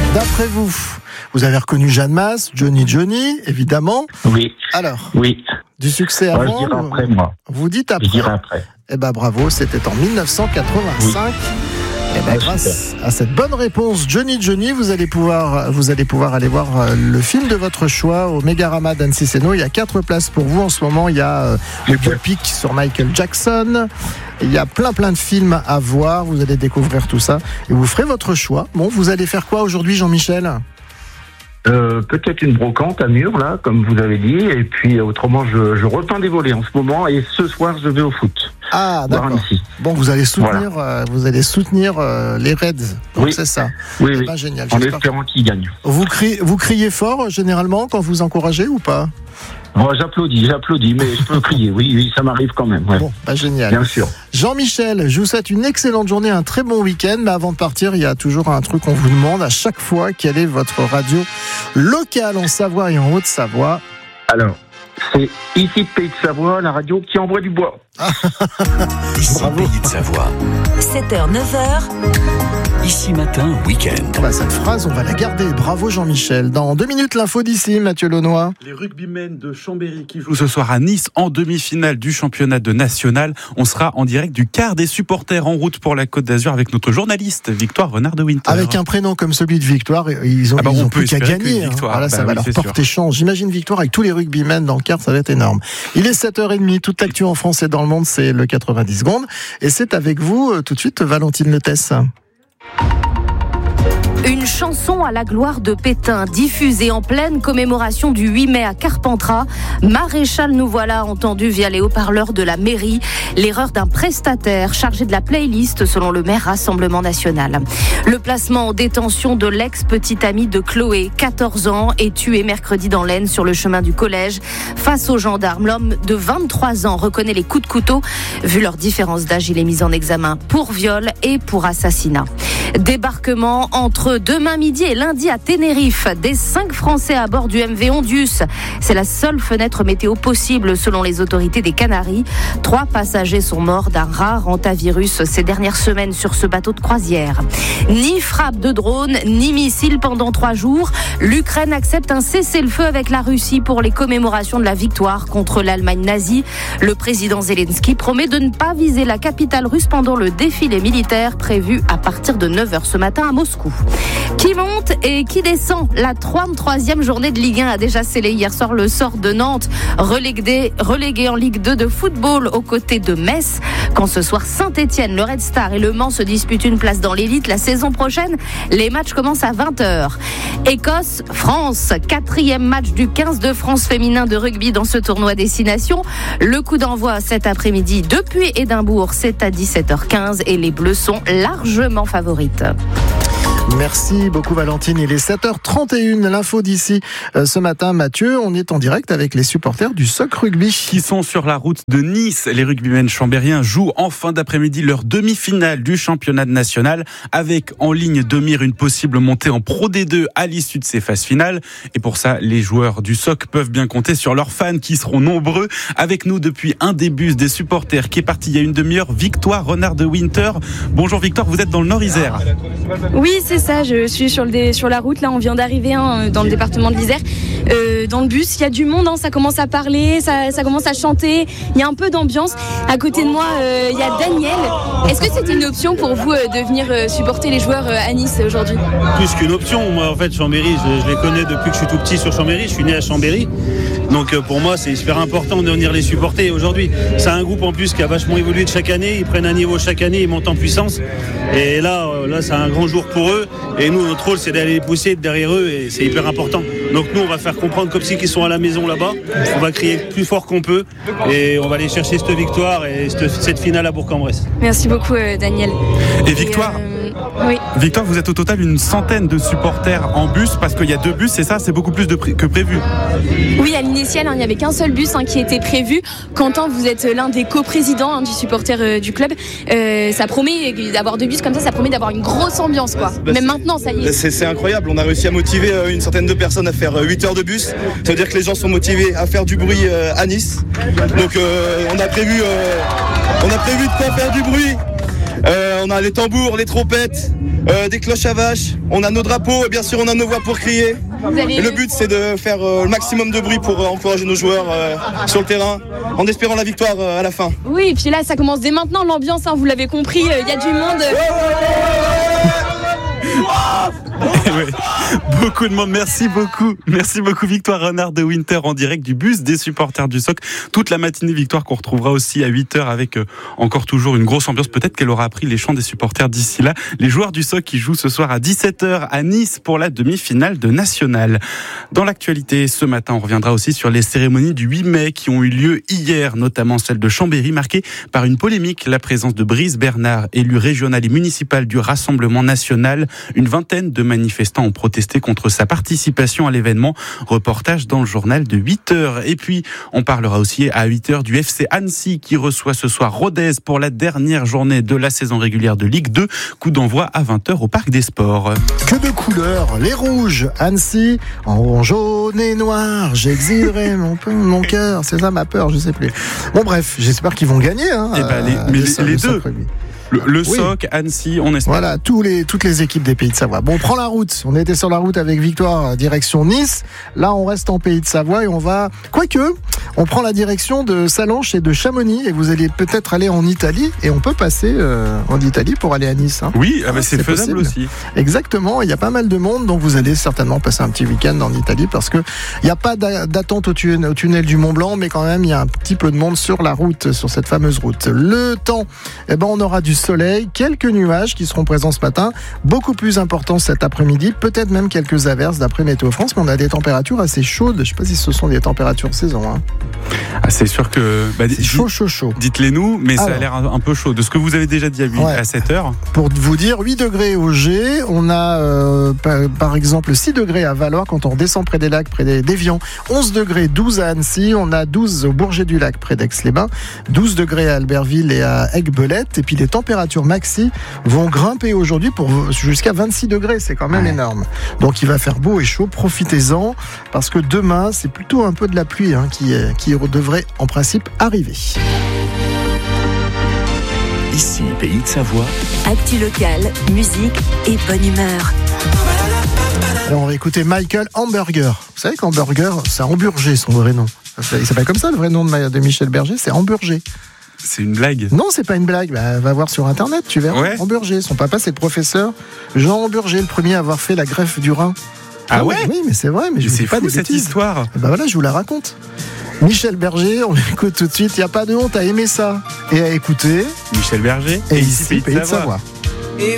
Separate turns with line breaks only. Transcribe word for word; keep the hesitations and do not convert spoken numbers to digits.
D'après vous, vous avez reconnu Jeanne Masse, Johnny Johnny, évidemment.
Oui.
Alors,
oui.
Du succès
moi,
avant.
Je dirais après, moi.
Vous dites après.
Je dirais après.
Eh ben bravo, c'était en dix-neuf cent quatre-vingt-cinq. Oui. Eh ben, grâce à cette bonne réponse, Johnny Johnny, vous allez pouvoir, vous allez pouvoir aller voir le film de votre choix au Mégarama d'Annecy Sénaux. Il y a quatre places pour vous en ce moment. Il y a euh, le biopic sur Michael Jackson. Il y a plein plein de films à voir. Vous allez découvrir tout ça et vous ferez votre choix. Bon, vous allez faire quoi aujourd'hui, Jean-Michel ?
Euh, peut-être une brocante à mur, là, comme vous avez dit. Et puis, autrement, je, je repeins des volets en ce moment. Et ce soir, je vais au foot.
Ah, d'accord. Bon, vous allez soutenir, voilà. euh, vous allez soutenir euh, les Reds. Donc, oui. C'est ça.
Oui,
eh
oui.
Ben, génial.
En espérant qu'ils gagnent.
Vous criez, vous criez fort, généralement, quand vous encouragez ou pas ?
Bon, j'applaudis, j'applaudis, mais je peux crier. Oui, oui, ça m'arrive quand même. Ouais.
Bon, bah génial.
Bien sûr.
Jean-Michel, je vous souhaite une excellente journée, un très bon week-end. Mais avant de partir, il y a toujours un truc qu'on vous demande à chaque fois. Quelle est votre radio locale en Savoie et en Haute-Savoie ?
Alors, c'est ici Pays de Savoie, la radio qui envoie du bois.
Ici
Bravo.
Pays de Savoie.
sept heures, neuf heures.
Ici matin, week-end.
Bah, cette phrase, on va la garder. Bravo Jean-Michel. Dans deux minutes, l'info d'ici, Mathieu Launois.
Les rugbymen de Chambéry qui jouent ce soir à Nice en demi-finale du championnat de national. On sera en direct du quart des supporters en route pour la Côte d'Azur avec notre journaliste Victoire Renard de Winter.
Avec un prénom comme celui de Victoire, ils ont, ah bah ils ont plus qu'à gagner. Hein. Voilà, bah ça va oui, leur porter sûr. chance. J'imagine Victoire avec tous les rugbymen dans le quart, ça va être énorme. Il est sept heures trente, toute l'actu en France et dans le monde, c'est le quatre-vingt-dix secondes. Et c'est avec vous, tout de suite, Valentine Letesse.
Une chanson à la gloire de Pétain, diffusée en pleine commémoration du huit mai à Carpentras. Maréchal, nous voilà entendu via les haut-parleurs de la mairie. L'erreur d'un prestataire chargé de la playlist selon le maire Rassemblement National. Le placement en détention de l'ex-petite amie de Chloé, quatorze ans, est tué mercredi dans l'Aisne sur le chemin du collège. Face aux gendarmes, l'homme de vingt-trois ans reconnaît les coups de couteau. Vu leur différence d'âge, il est mis en examen pour viol et pour assassinat. Débarquement entre demain midi et lundi à Tenerife des cinq Français à bord du M V Ondius. C'est la seule fenêtre météo possible selon les autorités des Canaries. Trois passagers sont morts d'un rare hantavirus ces dernières semaines sur ce bateau de croisière. Ni frappe de drone, ni missile pendant trois jours. L'Ukraine accepte un cessez-le-feu avec la Russie pour les commémorations de la victoire contre l'Allemagne nazie. Le président Zelensky promet de ne pas viser la capitale russe pendant le défilé militaire prévu à partir de neuf heures ce matin à Moscou. Qui monte et qui descend ? La trente-troisième journée de Ligue un a déjà scellé hier soir le sort de Nantes, relégué, relégué en Ligue deux de football aux côtés de Metz. Quand ce soir Saint-Etienne, le Red Star et le Mans se disputent une place dans l'élite la saison prochaine, les matchs commencent à vingt heures. Écosse, France, quatrième match du quinze de France féminin de rugby dans ce tournoi Destination. Le coup d'envoi cet après-midi depuis Édimbourg, c'est à dix-sept heures quinze et les Bleus sont largement favorites.
Merci beaucoup Valentine, il est sept heures trente et une, l'info d'ici euh, ce matin. Mathieu, on est en direct avec les supporters du S O C Rugby.
Qui sont sur la route de Nice. Les rugbymen chambériens jouent en fin d'après-midi leur demi-finale du championnat national avec en ligne de mire une possible montée en Pro D deux à l'issue de ces phases finales. Et pour ça, les joueurs du S O C peuvent bien compter sur leurs fans qui seront nombreux. Avec nous depuis un des bus des supporters qui est parti il y a une demi-heure, Victoire Renard de Winter. Bonjour Victoire, vous êtes dans le Nord-Isère.
Oui, c'est ça, je suis sur, le dé, sur la route, là on vient d'arriver hein, dans le département de l'Isère. Euh, dans le bus, il y a du monde, hein, ça commence à parler, ça, ça commence à chanter, il y a un peu d'ambiance. À côté de moi, euh, il y a Daniel. Est-ce que c'était une option pour vous euh, de venir euh, supporter les joueurs euh, à Nice aujourd'hui ?
Plus qu'une option, moi en fait Chambéry, je, je les connais depuis que je suis tout petit sur Chambéry, je suis né à Chambéry. Donc euh, pour moi c'est super important de venir les supporter aujourd'hui. C'est un groupe en plus qui a vachement évolué de chaque année, ils prennent un niveau chaque année, ils montent en puissance. Et là, euh, là c'est un grand jour pour eux. Et nous, notre rôle, c'est d'aller les pousser derrière eux et c'est hyper important. Donc nous, on va faire comprendre comme si qu'ils sont à la maison là-bas. On va crier le plus fort qu'on peut et on va aller chercher cette victoire et cette, cette finale à Bourg-en-Bresse.
Merci beaucoup, euh, Daniel.
Et Victoire
et, euh, oui.
Victoire, vous êtes au total une centaine de supporters en bus parce qu'il y a deux bus, c'est ça, c'est beaucoup plus de pré- que prévu.
Oui, à l'initiale, hein, il n'y avait qu'un seul bus hein, qui était prévu. Quentin, vous êtes l'un des coprésidents hein, du supporter euh, du club. Euh, ça promet d'avoir deux bus comme ça, ça promet d'avoir une grosse ambiance, quoi. Bah, Même maintenant, ça y est.
C'est, c'est incroyable, on a réussi à motiver euh, une centaine de personnes à faire euh, huit heures de bus. Ça veut dire que les gens sont motivés à faire du bruit euh, à Nice. Donc euh, on a prévu, euh, on a prévu de quoi faire du bruit. Euh, on a les tambours, les trompettes, euh, des cloches à vache. On a nos drapeaux et bien sûr on a nos voix pour crier. Et le but c'est de faire euh, le maximum de bruit pour euh, encourager nos joueurs euh, sur le terrain en espérant la victoire euh, à la fin.
Oui, et puis là ça commence dès maintenant l'ambiance, hein, vous l'avez compris, il y a du monde.
Ouais, beaucoup de monde, merci beaucoup. Merci beaucoup Victoire Renard de Winter en direct du bus des supporters du S O C. Toute la matinée Victoire qu'on retrouvera aussi à huit heures avec euh, encore toujours une grosse ambiance. Peut-être qu'elle aura appris les chants des supporters d'ici là. Les joueurs du S O C qui jouent ce soir à dix-sept heures à Nice pour la demi-finale de National. Dans l'actualité ce matin, on reviendra aussi sur les cérémonies du huit mai qui ont eu lieu hier, notamment celle de Chambéry, marquée par une polémique, la présence de Brice Bernard, élu régional et municipal du Rassemblement national. Une vingtaine de manifestants ont protesté contre sa participation à l'événement. Reportage dans le journal de huit heures. Et puis, on parlera aussi à huit heures du F C Annecy qui reçoit ce soir Rodez pour la dernière journée de la saison régulière de Ligue deux. Coup d'envoi à vingt heures au Parc des Sports.
Que de couleurs, les rouges, Annecy, en jaune et noir, j'exilerai mon, mon cœur, c'est ça ma peur, je sais plus. Bon bref, j'espère qu'ils vont gagner. Hein,
et ben, les,
euh,
mais
les,
les, les deux. Le, le
oui.
S O C, Annecy, on espère.
Voilà, tous les, toutes les équipes des Pays de Savoie. Bon, on prend la route. On était sur la route avec Victoire, direction Nice. Là, on reste en Pays de Savoie et on va... Quoique, on prend la direction de Sallanches et de Chamonix et vous allez peut-être aller en Italie et on peut passer euh, en Italie pour aller à Nice. Hein.
Oui, ah bah c'est,
c'est
faisable
possible.
aussi.
Exactement, il y a pas mal de monde, donc vous allez certainement passer un petit week-end en Italie parce que il n'y a pas d'attente au tunnel, au tunnel du Mont Blanc, mais quand même, il y a un petit peu de monde sur la route, sur cette fameuse route. Le temps, eh ben, on aura du soleil, quelques nuages qui seront présents ce matin, beaucoup plus importants cet après-midi, peut-être même quelques averses d'après Météo France, mais on a des températures assez chaudes. Je ne sais pas si ce sont des températures saison. Hein.
Ah, c'est sûr que... Bah,
c'est chaud, chaud, chaud.
Dites-les nous, mais
Alors,
ça a l'air un, un peu chaud. De ce que vous avez déjà dit à,
ouais.
à sept heures.
Pour vous dire, huit degrés au G, on a euh, par, par exemple six degrés à Valois quand on redescend près des lacs, près des d'Évian, onze degrés, douze à Annecy, on a douze au Bourget-du-Lac près d'Aix-les-Bains, douze degrés à Albertville et à Aigues-Belette, et puis les températures maxi vont grimper aujourd'hui pour jusqu'à vingt-six degrés, c'est quand même ouais. énorme. Donc il va faire beau et chaud, profitez-en, parce que demain c'est plutôt un peu de la pluie hein, qui, qui devrait en principe arriver.
Ici, Pays de Savoie.
Actu locale, musique et bonne humeur.
Alors on va écouter Michael Hamburger. Vous savez qu'Hamburger, c'est Hamburger son vrai nom. Il s'appelle comme ça le vrai nom de, de Michel Berger, c'est Hamburger.
C'est une blague.
Non, c'est pas une blague. Bah, va voir sur internet, tu verras.
Ouais.
Hamburger. Son papa, c'est le professeur Jean Hamburger, le premier à avoir fait la greffe du rein.
Ah, ah ouais.
Oui, mais c'est vrai. Mais je
c'est
vous dis pas
fou
des
cette
bêtises.
histoire.
Et bah voilà, je vous la raconte. Michel Berger, on l'écoute tout de suite. Il n'y a pas de honte à aimer ça et à écouter.
Michel Berger.
Et, et ici, Pays de Savoie. Savoie.